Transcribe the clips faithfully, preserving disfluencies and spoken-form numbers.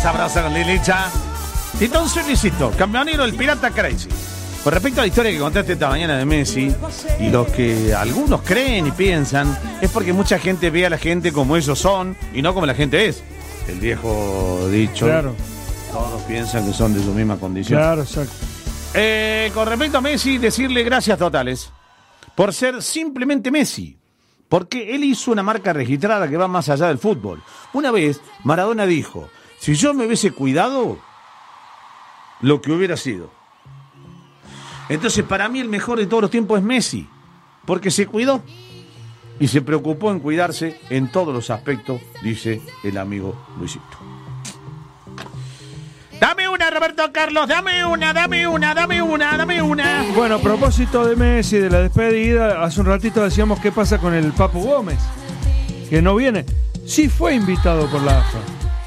Abrazo con Lilicha. Y entonces, Luisito, campeonero el Pirata Crazy. Con respecto a la historia que contaste esta mañana de Messi, y los que algunos creen y piensan, es porque mucha gente ve a la gente como ellos son y no como la gente es. El viejo dicho. Claro. Todos piensan que son de su misma condición. Claro, exacto. Eh, con respecto a Messi, decirle gracias totales por ser simplemente Messi. Porque él hizo una marca registrada que va más allá del fútbol. Una vez, Maradona dijo, si yo me hubiese cuidado, lo que hubiera sido. Entonces, para mí el mejor de todos los tiempos es Messi, porque se cuidó y se preocupó en cuidarse en todos los aspectos, dice el amigo Luisito. Dame una, Roberto Carlos, dame una, dame una, dame una, dame una. Bueno, a propósito de Messi, de la despedida, hace un ratito decíamos qué pasa con el Papu Gómez, que no viene. Sí fue invitado por la A F A.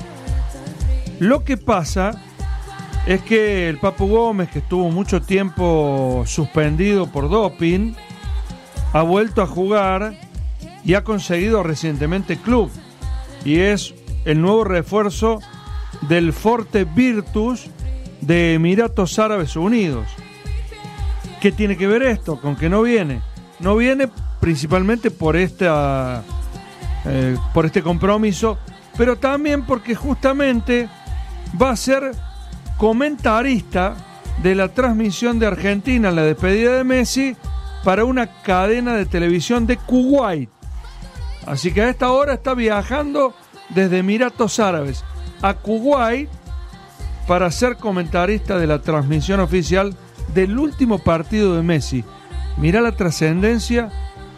Lo que pasa es que el Papu Gómez, que estuvo mucho tiempo suspendido por doping, ha vuelto a jugar y ha conseguido recientemente club. Y es el nuevo refuerzo del Forte Virtus de Emiratos Árabes Unidos. ¿Qué tiene que ver esto con que no viene? No viene principalmente por esta, eh, por este compromiso, pero también porque justamente va a ser comentarista de la transmisión de Argentina, la despedida de Messi, para una cadena de televisión de Kuwait. Así que a esta hora está viajando desde Emiratos Árabes a Kuwait para ser comentarista de la transmisión oficial del último partido de Messi. Mirá la trascendencia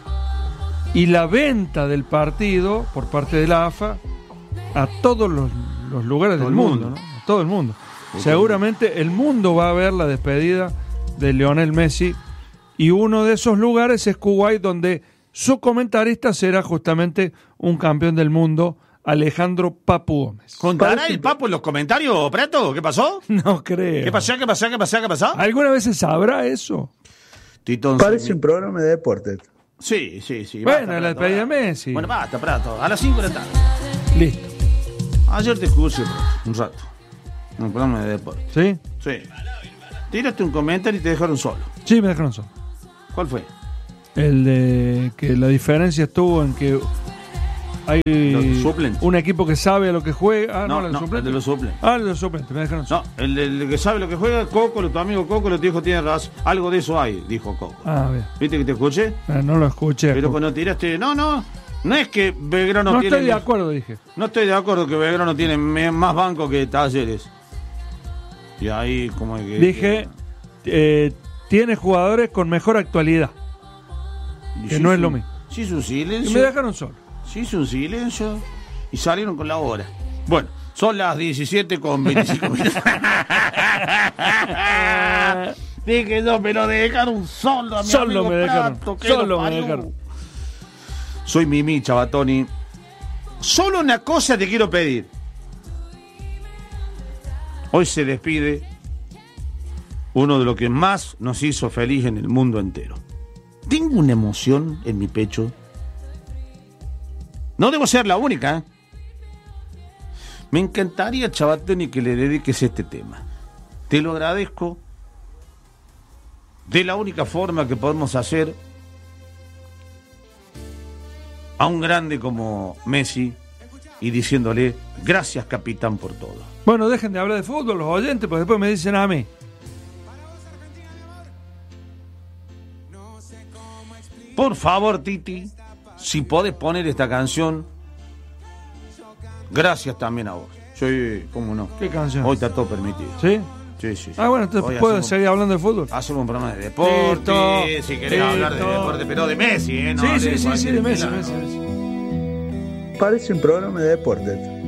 y la venta del partido por parte de la A F A a todos los, los lugares del mundo, ¿no? A todo el mundo. Seguramente el mundo va a ver la despedida de Lionel Messi y uno de esos lugares es Kuwait, donde su comentarista será justamente un campeón del mundo, Alejandro Papu Gómez. ¿Contará el Papu en los comentarios, Prato? ¿Qué pasó? No creo. ¿Qué pasó? ¿Qué pasó? ¿Qué pasó? ¿Qué pasó? ¿Alguna vez se sabrá eso? Titón, parece un programa de deporte. Sí, sí, sí. Bueno, basta, la despedida de Messi. Bueno, basta, Prato. A las cinco de la tarde. Listo. Ayer te escuché, Prato, un rato. Un programa de deporte. ¿Sí? Sí. Tiraste un comentario y te dejaron solo. Sí, me dejaron solo. ¿Cuál fue? El de que la diferencia estuvo en que hay un equipo que sabe a lo que juega. Ah, no, no, el, no el de los suplentes. Ah, el de los suplentes, me dejaron solo. No, el, el que sabe lo que juega, Coco, tu amigo Coco, lo dijo, tiene razón. Algo de eso hay, dijo Coco. Ah, bien. ¿Viste que te escuché? Ah, no lo escuché. Pero cuando tiraste, no, no, no es que Belgrano no tiene... No estoy de acuerdo, dije. No estoy de acuerdo que Belgrano tiene más banco que Talleres. Y ahí como que... Dije, eh, tiene jugadores con mejor actualidad. Que no es lo mismo. Sí, es un silencio. Y me dejaron solo. Sí, es un silencio. Y salieron con la hora. Bueno, son las diecisiete con veinticinco minutos. Dije yo, me lo dejaron solo a mi solo amigo me dejaron. Prato, Solo me dejaron. Soy Mimi, Chabatoni. Solo una cosa te quiero pedir. Hoy se despide uno de los que más nos hizo feliz en el mundo entero. Tengo una emoción en mi pecho. No debo ser la única, ¿eh? Me encantaría, Chabatoni, que le dediques este tema. Te lo agradezco. De la única forma que podemos hacer a un grande como Messi y diciéndole gracias, capitán, por todo. Bueno, dejen de hablar de fútbol los oyentes, porque después me dicen a mí. Por favor, Titi, si podés poner esta canción, gracias también a vos. Sí, cómo no. ¿Qué canción? Hoy está todo permitido. ¿Sí? Sí, sí, sí. Ah, bueno, entonces Hoy puedo hacemos, seguir hablando de fútbol. Hacemos un programa de deporte, Tito, si querés Tito. hablar de deporte, pero de Messi, ¿eh? No, sí, de sí, sí, sí, de Messi, Messi, Messi, Messi. Parece un programa de deporte.